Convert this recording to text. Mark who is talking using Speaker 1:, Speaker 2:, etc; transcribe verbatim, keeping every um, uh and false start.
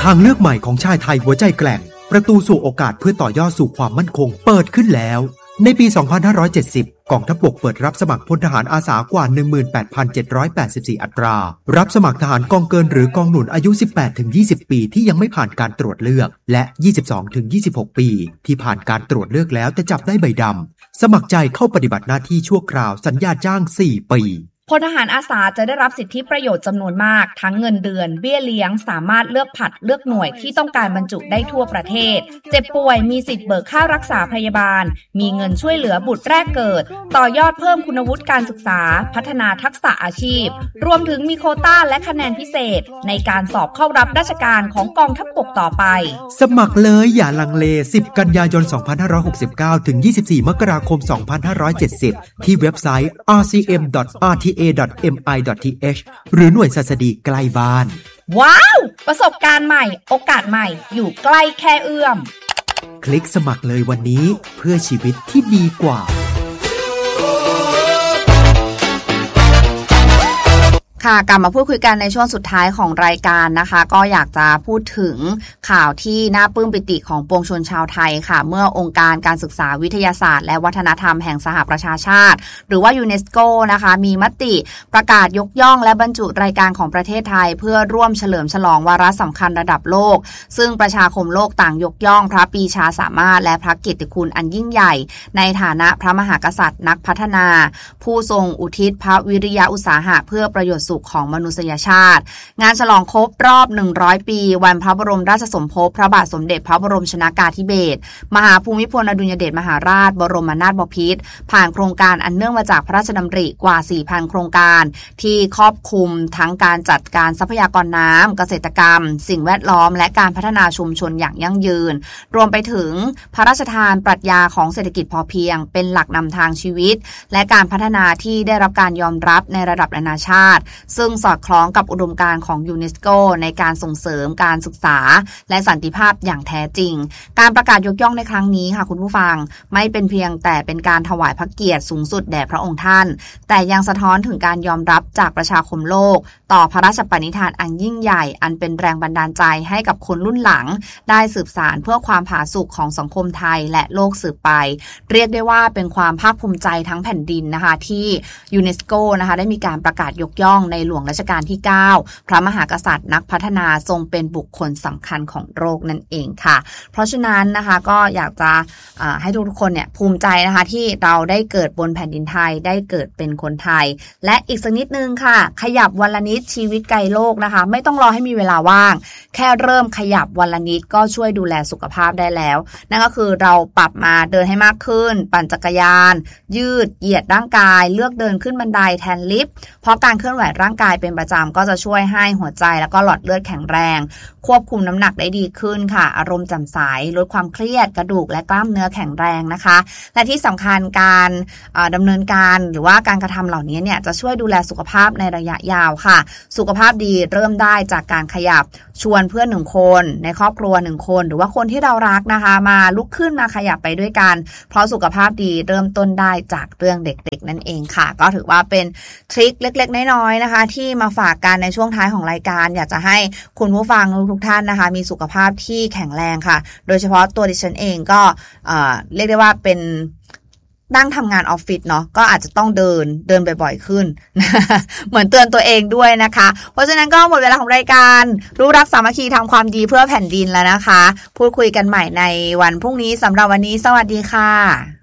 Speaker 1: างเลือกใหม่ของชายไทยหัวใจแกร่งประตูสู่โอกาสเพื่อต่อยอดสู่ความมั่นคงเปิดขึ้นแล้วในปี สองพันห้าร้อยเจ็ดสิบ กองทัพบกเปิดรับสมัครพลทหารอาสากว่า หนึ่งหมื่นแปดพันเจ็ดร้อยแปดสิบสี่ อัตรารับสมัครทหารกองเกินหรือกองหนุนอายุ สิบแปดถึงยี่สิบ ปีที่ยังไม่ผ่านการตรวจเลือกและ ยี่สิบสองถึงยี่สิบหก ปีที่ผ่านการตรวจเลือกแล้วแต่จับได้ใบดำสมัครใจเข้าปฏิบัติหน้าที่ชั่วคราวสัญญาจ้าง สี่ ปี
Speaker 2: พลทหารอาสาจะได้รับสิทธิประโยชน์จำนวนมากทั้งเงินเดือนเบี้ยเลี้ยงสามารถเลือกผัดเลือกหน่วยที่ต้องการบรรจุได้ทั่วประเทศเจ็บป่วยมีสิทธิ์เบิกค่ารักษาพยาบาลมีเงินช่วยเหลือบุตรแรกเกิดต่อยอดเพิ่มคุณวุฒิการศึกษาพัฒนาทักษะอาชีพรวมถึงมีโควต้าและคะแนนพิเศษในการสอบเข้ารับราชการของกองทัพบกต่อไป
Speaker 1: สมัครเลยอย่าลังเลสิบกันยายนสองพันห้าร้อยหกสิบเก้าถึงยี่สิบสี่มกราคมสองพันห้าร้อยเจ็ดสิบที่เว็บไซต์ อาร์ ซี เอ็ม ดอท อาร์ ที เอ ดอท เอ็ม ไอ ดอท ที เอช หรือหน่วยศัสดีใกล้บ้าน
Speaker 2: ว้าวประสบการณ์ใหม่โอกาสใหม่อยู่ใกล้แค่เอื้อม
Speaker 1: คลิกสมัครเลยวันนี้เพื่อชีวิตที่ดีกว่า
Speaker 3: ค่ะกลับมาพูดคุยกันในช่วงสุดท้ายของรายการนะคะก็อยากจะพูดถึงข่าวที่น่าปลื้มปิติของปวงชนชาวไทยค่ะเมื่อองค์การการศึกษาวิทยาศาสตร์และวัฒนธรรมแห่งสหประชาชาติหรือว่ายูเนสโกนะคะมีมติประกาศยกย่องและบรรจุรายการของประเทศไทยเพื่อร่วมเฉลิมฉลองวาระสำคัญระดับโลกซึ่งประชาคมโลกต่างยกย่องพระปรีชาสามารถและพระเกียรติคุณอันยิ่งใหญ่ในฐานะพระมหากษัตริย์นักพัฒนาผู้ทรงอุทิศพระวิริยะอุตสาหะเพื่อประโยชน์ของมนุษยชาติงานฉลองครบรอบหนึ่งร้อยปีวันพระบรมราชสมภพพระบาทสมเด็จพระบรมชนกาธิเบศรมหาภูมิพลอดุลยเดชมหาราชบรมนาถบพิตรผ่านโครงการอันเนื่องมาจากพระราชดำริกว่า สี่พัน โครงการที่ครอบคลุมทั้งการจัดการทรัพยากรน้ำเกษตรกรรมสิ่งแวดล้อมและการพัฒนาชุมชนอย่างยั่งยืนรวมไปถึงพระราชทานปรัชญาของเศรษฐกิจพอเพียงเป็นหลักนำทางชีวิตและการพัฒนาที่ได้รับการยอมรับในระดับนานาชาติซึ่งสอดคล้องกับอุดมการณ์ของยูเนสโกในการส่งเสริมการศึกษาและสันติภาพอย่างแท้จริงการประกาศยกย่องในครั้งนี้ค่ะคุณผู้ฟังไม่เป็นเพียงแต่เป็นการถวายพระเกียรติสูงสุดแด่พระองค์ท่านแต่ยังสะท้อนถึงการยอมรับจากประชาคมโลกต่อพระราชปณิธานอันยิ่งใหญ่อันเป็นแรงบันดาลใจให้กับคนรุ่นหลังได้สืบสานเพื่อความผาสุกของสังคมไทยและโลกสืบไปเรียกได้ว่าเป็นความภาคภูมิใจทั้งแผ่นดินนะคะที่ยูเนสโกนะคะได้มีการประกาศยกย่องในหลวงรัชกาลที่เก้าพระมหากษัตริย์นักพัฒนาทรงเป็นบุคคลสำคัญของโลกนั่นเองค่ะเพราะฉะนั้นนะคะก็อยากจะให้ทุกคนเนี่ยภูมิใจนะคะที่เราได้เกิดบนแผ่นดินไทยได้เกิดเป็นคนไทยและอีกสักนิดนึงค่ะขยับวันละนิดชีวิตไกลโลกนะคะไม่ต้องรอให้มีเวลาว่างแค่เริ่มขยับวันละนิดก็ช่วยดูแลสุขภาพได้แล้วนั่นก็คือเราปรับมาเดินให้มากขึ้นปั่นจักรยานยืดเหยียดร่างกายเลือกเดินขึ้นบันไดแทนลิฟต์เพราะการเคลื่อนไหวร่างกายเป็นประจำก็จะช่วยให้หัวใจแล้วก็หลอดเลือดแข็งแรงควบคุมน้ำหนักได้ดีขึ้นค่ะอารมณ์แจ่มใสลดความเครียดกระดูกและกล้ามเนื้อแข็งแรงนะคะและที่สำคัญการดำเนินการหรือว่าการกระทำเหล่านี้เนี่ยจะช่วยดูแลสุขภาพในระยะยาวค่ะสุขภาพดีเริ่มได้จากการขยับชวนเพื่อนหนึ่งคนในครอบครัวหนึ่งคนหรือว่าคนที่เรารักนะคะมาลุกขึ้นมาขยับไปด้วยกันเพราะสุขภาพดีเริ่มต้นได้จากเรื่องเด็กๆนั่นเองค่ะก็ถือว่าเป็นทริคเล็กๆน้อยๆนะคะที่มาฝากกันในช่วงท้ายของรายการอยากจะให้คุณผู้ฟังทุกท่านนะคะมีสุขภาพที่แข็งแรงค่ะโดยเฉพาะตัวดิฉันเองก็เอ่อเรียกได้ว่าเป็นนั่งทำงานออฟฟิศเนาะก็อาจจะต้องเดินเดินบ่อยๆขึ้น เหมือนเตือนตัวเองด้วยนะคะเพราะฉะนั้นก็หมดเวลาของรายการรู้รักสามัคคีทำความดีเพื่อแผ่นดินแล้วนะคะพูดคุยกันใหม่ในวันพรุ่งนี้สำหรับวันนี้สวัสดีค่ะ